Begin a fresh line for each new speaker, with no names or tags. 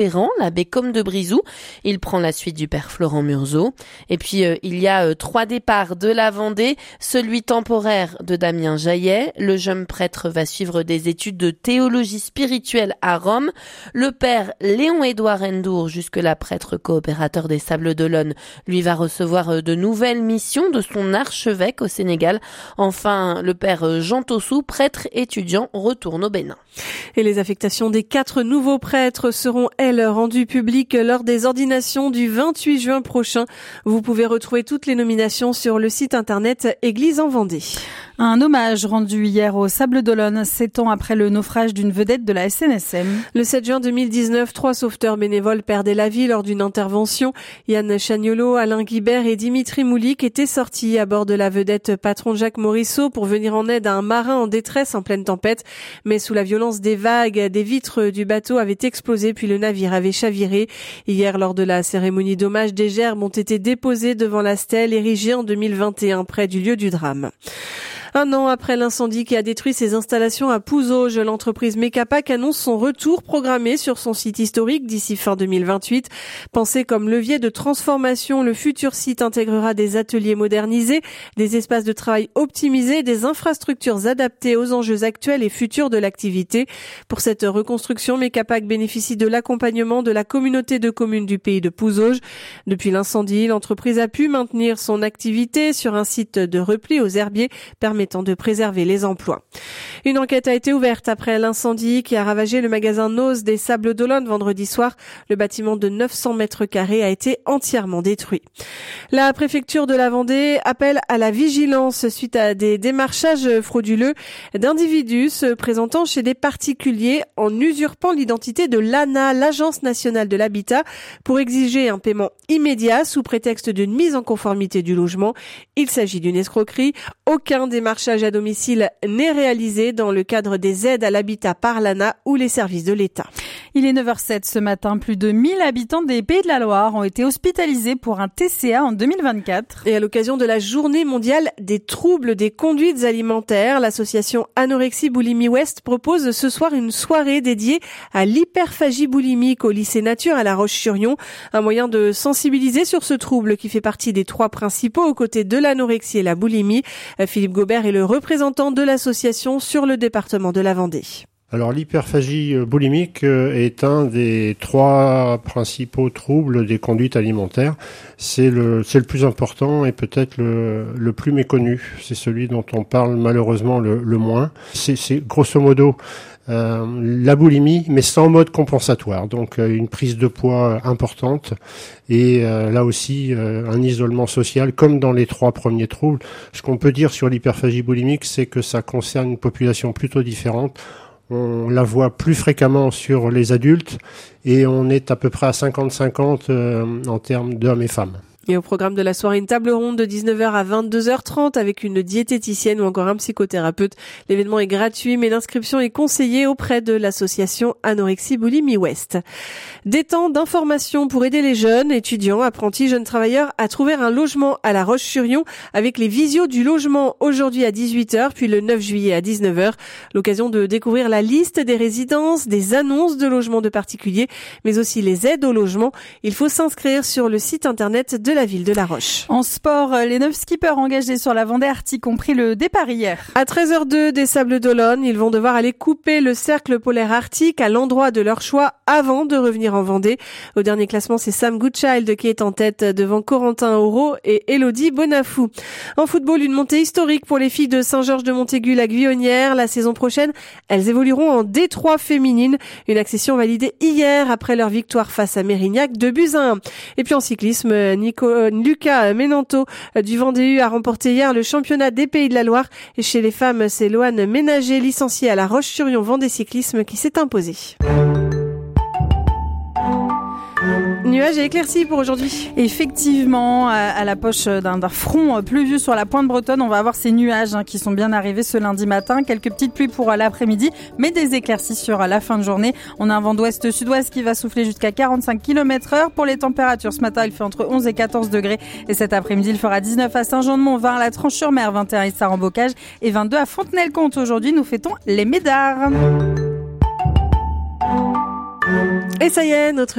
la Bécôme de Brizou. Il prend la suite du père Florent Murzeau. Et puis, il y a 3 départs de la Vendée. Celui temporaire de Damien Jaillet. Le jeune prêtre va suivre des études de théologie spirituelle à Rome. Le père Léon-Édouard Endour, jusque-là prêtre coopérateur des Sables d'Olonne, lui va recevoir de nouvelles missions de son archevêque au Sénégal. Enfin, le père Jean Tossou, prêtre étudiant, retourne au Bénin.
Et les affectations des 4 nouveaux prêtres seront, elles, rendues publiques lors des ordinations du 28 juin prochain. Vous pouvez retrouver toutes les nominations sur le site internet Église en Vendée.
Un hommage rendu hier aux Sables d'Olonne, 7 ans après le naufrage d'une vedette de la SNSM.
Le 7 juin 2019, 3 sauveteurs bénévoles perdaient la vie lors d'une intervention. Yann Chagnolo, Alain Guibert et Dimitri Moulik étaient sortis à bord de la vedette Patron Jacques Morisseau pour venir en aide à un marin en détresse en pleine tempête. Mais sous la violence des vagues, des vitres du bateau avaient explosé puis le navire avait chaviré. Hier, lors de la cérémonie d'hommage, des gerbes ont été déposées devant la stèle érigée en 2021 près du lieu du drame. 1 an après l'incendie qui a détruit ses installations à Pouzauges, l'entreprise Mecapac annonce son retour programmé sur son site historique d'ici fin 2028. Pensé comme levier de transformation, le futur site intégrera des ateliers modernisés, des espaces de travail optimisés, des infrastructures adaptées aux enjeux actuels et futurs de l'activité. Pour cette reconstruction, Mecapac bénéficie de l'accompagnement de la communauté de communes du pays de Pouzauges. Depuis l'incendie, l'entreprise a pu maintenir son activité sur un site de repli aux herbiers permettant de préserver les emplois. Une enquête a été ouverte après l'incendie qui a ravagé le magasin Nose des Sables d'Olonne vendredi soir. Le bâtiment de 900 mètres carrés a été entièrement détruit. La préfecture de la Vendée appelle à la vigilance suite à des démarchages frauduleux d'individus se présentant chez des particuliers en usurpant l'identité de l'ANA, l'Agence nationale de l'habitat, pour exiger un paiement immédiat sous prétexte d'une mise en conformité du logement. Il s'agit d'une escroquerie. Aucun démarchage à domicile n'est réalisé dans le cadre des aides à l'habitat par l'ANA ou les services de l'État.
Il est 9h07 ce matin. Plus de 1000 habitants des Pays de la Loire ont été hospitalisés pour un TCA en 2024.
Et à l'occasion de la journée mondiale des troubles des conduites alimentaires, l'association Anorexie Boulimie Ouest propose ce soir une soirée dédiée à l'hyperphagie boulimique au lycée Nature à La Roche-sur-Yon. Un moyen de sensibiliser sur ce trouble qui fait partie des 3 principaux aux côtés de l'anorexie et la boulimie. Philippe Gobert est le représentant de l'association sur le département de la Vendée.
Alors l'hyperphagie boulimique est un des 3 principaux troubles des conduites alimentaires. C'est le plus important et peut-être le plus méconnu. C'est celui dont on parle malheureusement le moins. C'est grosso modo la boulimie, mais sans mode compensatoire. Donc une prise de poids importante et là aussi un isolement social comme dans les 3 premiers troubles. Ce qu'on peut dire sur l'hyperphagie boulimique, c'est que ça concerne une population plutôt différente. On la voit plus fréquemment sur les adultes et on est à peu près à 50-50 en termes d'hommes et femmes.
Et au programme de la soirée, une table ronde de 19h à 22h30 avec une diététicienne ou encore un psychothérapeute. L'événement est gratuit, mais l'inscription est conseillée auprès de l'association Anorexie Boulimie Ouest. Des temps d'information pour aider les jeunes, étudiants, apprentis, jeunes travailleurs à trouver un logement à La Roche-sur-Yon avec les visios du logement aujourd'hui à 18h, puis le 9 juillet à 19h. L'occasion de découvrir la liste des résidences, des annonces de logements de particuliers, mais aussi les aides au logement. Il faut s'inscrire sur le site internet de la ville de La Roche.
En sport, les 9 skippers engagés sur la Vendée Arctique ont pris le départ hier.
À 13h02 des Sables d'Olonne, ils vont devoir aller couper le cercle polaire arctique à l'endroit de leur choix avant de revenir en Vendée. Au dernier classement, c'est Sam Goodchild qui est en tête devant Corentin Auro et Elodie Bonafou. En football, une montée historique pour les filles de Saint-Georges-de-Montaigu, la Guyonnière. La saison prochaine, elles évolueront en D3 féminine. Une accession validée hier après leur victoire face à Mérignac, 2-1. Et puis en cyclisme, Lucas Menanto du Vendée U a remporté hier le championnat des Pays de la Loire. Et chez les femmes, c'est Loane Ménager, licenciée à La Roche-sur-Yon Vendée Cyclisme, qui s'est imposée. Nuages et éclaircies pour aujourd'hui.
Effectivement, à l'approche d'un front pluvieux sur la pointe bretonne, on va avoir ces nuages qui sont bien arrivés ce lundi matin. Quelques petites pluies pour l'après-midi, mais des éclaircies sur la fin de journée. On a un vent d'ouest-sud-ouest qui va souffler jusqu'à 45 km/h. Pour les températures, ce matin, il fait entre 11 et 14 degrés. Et cet après-midi, il fera 19 à Saint-Jean-de-Mont, 20 à la Tranche-sur-Mer, 21 à Issard-en-Bocage et 22 à Fontenay-le-Comte. Aujourd'hui, nous fêtons les Médards.
Et ça y est, notre